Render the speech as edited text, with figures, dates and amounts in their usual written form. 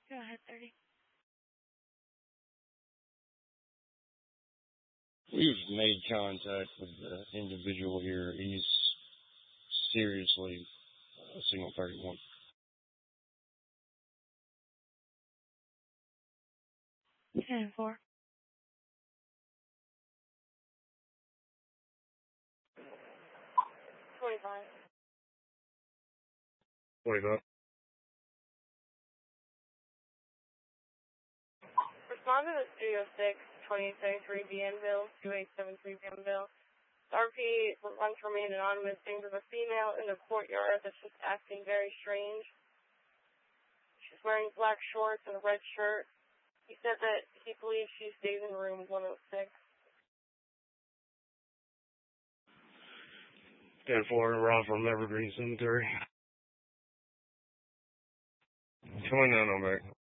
Go ahead, 30. We've made contact with the individual here. He's seriously signal 31. 10-4. 25. 45. Respond to the Studio 6, 2033 Bienville, 2873 Bienville. RP wants to remain anonymous. Things of a female in the courtyard that's just acting very strange. She's wearing black shorts and a red shirt. He said that he believes she stays in room 106. 10-4, Rob from Evergreen Cemetery. Coming down on back.